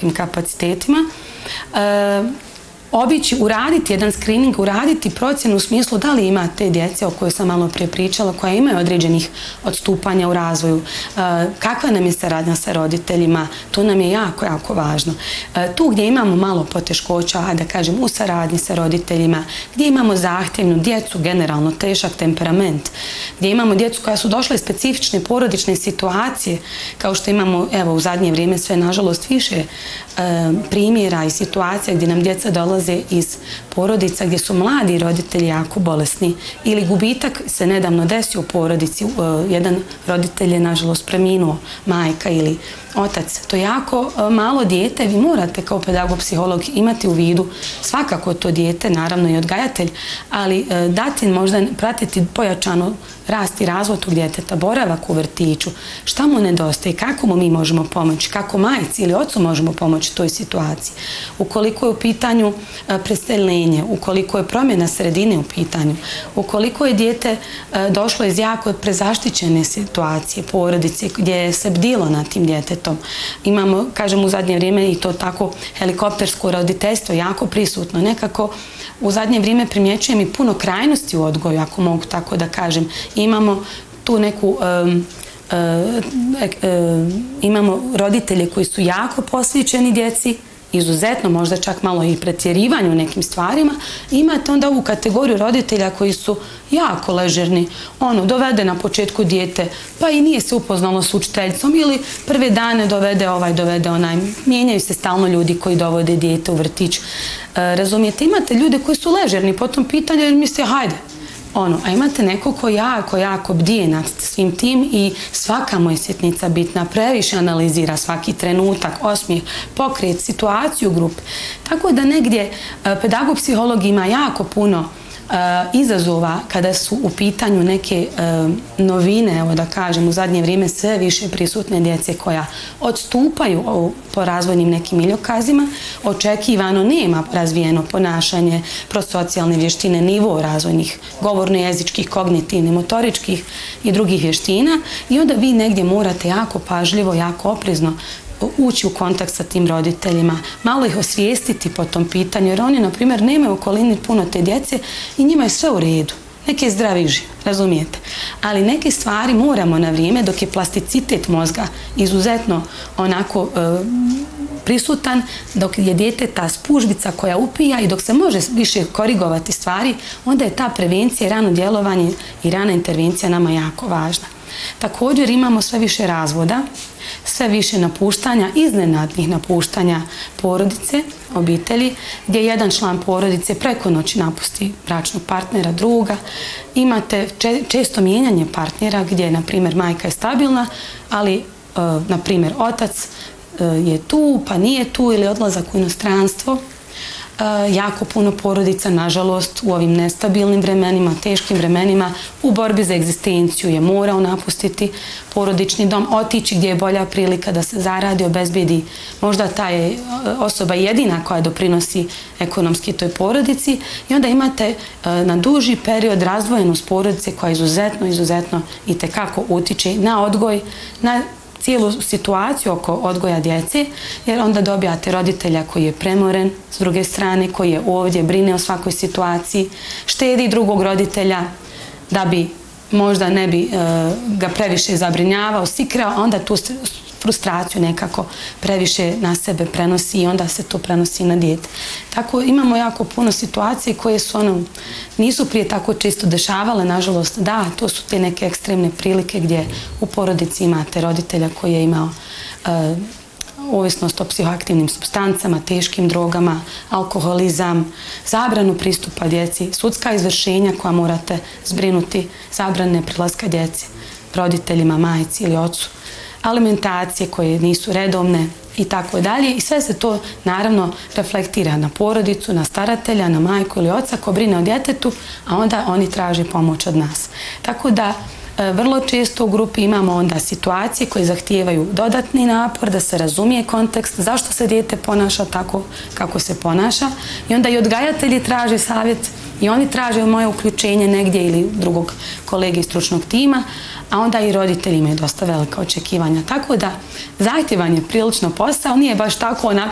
nekakvim kapacitetima, obići, uraditi jedan screening, uraditi procjenu u smislu da li ima te djece o kojoj sam malo prije pričala, koja imaju određenih odstupanja u razvoju, kakva nam je saradnja sa roditeljima, to nam je jako, jako važno. Tu gdje imamo malo poteškoća, da kažem, u saradnji sa roditeljima, gdje imamo zahtjevnu djecu, generalno težak temperament, gdje imamo djecu koja su došle iz specifične porodične situacije, kao što imamo, evo, u zadnje vrijeme sve, nažalost, više primjera i situacija gdje nam djeca dolaze iz porodica gdje su mladi roditelji jako bolesni ili gubitak se nedavno desio u porodici. Jedan roditelj je nažalost preminuo, majka ili otac. To je jako malo dijete. Vi morate kao pedagog, psiholog imati u vidu svakako to dijete, naravno i odgajatelj, ali dati možda pratiti pojačano rast i razvoj tog djeteta, boravak u vrtiću, šta mu nedostaje, kako mu mi možemo pomoći, kako majci ili ocu možemo pomoći u toj situaciji. Ukoliko je u pitanju preseljenje, ukoliko je promjena sredine u pitanju, ukoliko je dijete došlo iz jako prezaštićene situacije, porodice gdje se bdilo nad tim djetetom. Imamo, kažem, u zadnje vrijeme i to tako helikoptersko roditeljstvo jako prisutno. Nekako u zadnje vrijeme primjećujem i puno krajnosti u odgoju, ako mogu tako da kažem. Imamo tu neku imamo roditelje koji su jako posvećeni djeci, izuzetno, možda čak malo i pretjerivanje u nekim stvarima. Imate onda ovu kategoriju roditelja koji su jako ležerni. Dovede na početku dijete, pa i nije se upoznalo s učiteljicom, ili prve dane dovede ovaj, dovede onaj. Mijenjaju se stalno ljudi koji dovode dijete u vrtić. Razumijete, imate ljude koji su ležerni po tom pitanju jer misle, hajde. A imate neko ko jako bdije nad svim tim i svaka mu je sitnica bitna, previše analizira svaki trenutak, osmijeh, pokret, situaciju u grupi. Tako da negdje pedagog, psiholog ima jako puno izazova kada su u pitanju neke novine, evo da kažem, u zadnje vrijeme sve više prisutne djece koja odstupaju po razvojnim nekim iljokazima, očekivano nema razvijeno ponašanje, prosocijalne vještine, nivo razvojnih, govorno-jezičkih, kognitivnih, motoričkih i drugih vještina, i onda vi negdje morate jako pažljivo, jako oprezno ući u kontakt sa tim roditeljima, malo ih osvijestiti po tom pitanju, jer oni, na primjer, nemaju u okolini puno te djece i njima je sve u redu. Neki je zdravi živ, razumijete. Ali neke stvari moramo na vrijeme, dok je plasticitet mozga izuzetno onako prisutan, dok je dijete ta spužvica koja upija i dok se može više korigovati stvari, onda je ta prevencija, rano djelovanje i rana intervencija nama jako važna. Također imamo sve više razvoda, sve više napuštanja, iznenadnih napuštanja porodice, obitelji, gdje jedan član porodice preko noći napusti bračnog partnera, druga. Imate često mijenjanje partnera gdje, na primjer, majka je stabilna, ali, na primjer, otac je tu, pa nije tu, ili odlazak u inostranstvo. Jako puno porodica, nažalost, u ovim nestabilnim vremenima, teškim vremenima, u borbi za egzistenciju je morao napustiti porodični dom, otići gdje je bolja prilika da se zaradi, obezbedi. Možda ta je osoba jedina koja doprinosi ekonomski toj porodici, i onda imate na duži period razdvojenost porodice koja izuzetno i tekako utiče na odgoj, na cijelu situaciju oko odgoja djece, jer onda dobijate roditelja koji je premoren, s druge strane koji je ovdje, brine o svakoj situaciji, štedi drugog roditelja da bi možda ne bi ga previše zabrinjavao, sikrao, onda tu frustraciju nekako previše na sebe prenosi i onda se to prenosi na dijete. Tako imamo jako puno situacije koje su nisu prije tako često dešavale, nažalost, da, to su te neke ekstremne prilike gdje u porodici imate roditelja koji je imao ovisnost o psihoaktivnim supstancama, teškim drogama, alkoholizam, zabranu pristupa djeci, sudska izvršenja koja morate zbrinuti, zabrane prilaska djeci, roditeljima, majci ili ocu, alimentacije koje nisu redovne i tako dalje. I sve se to naravno reflektira na porodicu, na staratelja, na majku ili oca ko brine o djetetu, a onda oni traže pomoć od nas. Tako da vrlo često u grupi imamo onda situacije koje zahtijevaju dodatni napor, da se razumije kontekst, zašto se dijete ponaša tako kako se ponaša, i onda i odgajatelji traže savjet i oni traže moje uključenje negdje ili drugog kolege iz stručnog tima, a onda i roditelji imaju dosta velika očekivanja. Tako da zahtjevan je prilično posao, nije baš tako onako